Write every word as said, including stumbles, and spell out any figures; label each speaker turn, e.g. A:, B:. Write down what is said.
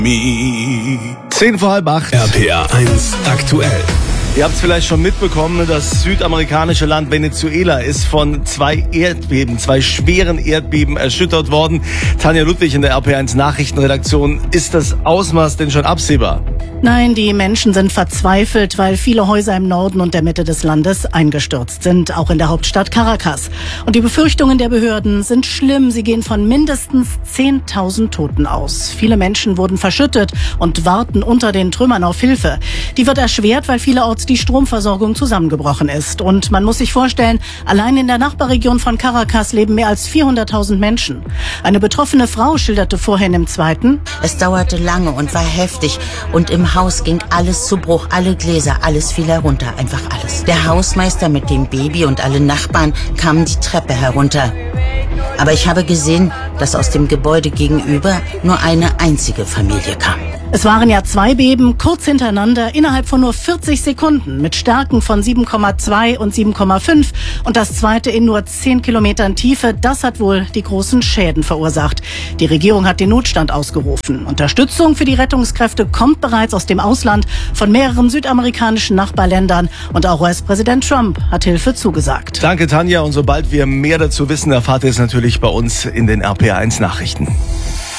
A: Zehn vor halb acht.
B: R P R eins aktuell.
A: Ihr habt es vielleicht schon mitbekommen, das südamerikanische Land Venezuela ist von zwei Erdbeben, zwei schweren Erdbeben erschüttert worden. Tanja Ludwig in der R P R eins Nachrichtenredaktion. Ist das Ausmaß denn schon absehbar?
C: Nein, die Menschen sind verzweifelt, weil viele Häuser im Norden und der Mitte des Landes eingestürzt sind, auch in der Hauptstadt Caracas. Und die Befürchtungen der Behörden sind schlimm. Sie gehen von mindestens zehntausend Toten aus. Viele Menschen wurden verschüttet und warten unter den Trümmern auf Hilfe. Die wird erschwert, weil vielerorts die Stromversorgung zusammengebrochen ist. Und man muss sich vorstellen, allein in der Nachbarregion von Caracas leben mehr als vierhunderttausend Menschen. Eine betroffene Frau schilderte vorhin im Zweiten:
D: Es dauerte lange und war heftig und im Haus ging alles zu Bruch, alle Gläser, alles fiel herunter, einfach alles. Der Hausmeister mit dem Baby und alle Nachbarn kamen die Treppe herunter. Aber ich habe gesehen, dass aus dem Gebäude gegenüber nur eine einzige Familie kam.
C: Es waren ja zwei Beben kurz hintereinander innerhalb von nur vierzig Sekunden mit Stärken von sieben Komma zwei und sieben Komma fünf und das zweite in nur zehn Kilometern Tiefe. Das hat wohl die großen Schäden verursacht. Die Regierung hat den Notstand ausgerufen. Unterstützung für die Rettungskräfte kommt bereits aus dem Ausland von mehreren südamerikanischen Nachbarländern und auch U S-Präsident Trump hat Hilfe zugesagt.
A: Danke, Tanja. Und sobald wir mehr dazu wissen, erfahrt ihr es natürlich bei uns in den R P R eins Nachrichten.